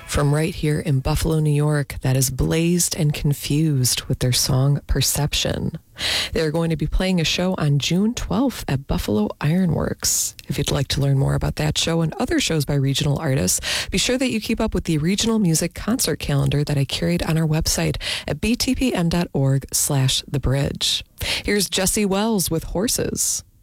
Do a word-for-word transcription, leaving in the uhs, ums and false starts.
From right here in Buffalo, New York, that is Blazed and Confused with their song Perception. They're going to be playing a show on June twelfth at Buffalo Ironworks. If you'd like to learn more about that show and other shows by regional artists, be sure that you keep up with the regional music concert calendar that I curate on our website at b t p m dot org slash the bridge. Here's Jesse Wells with Horses.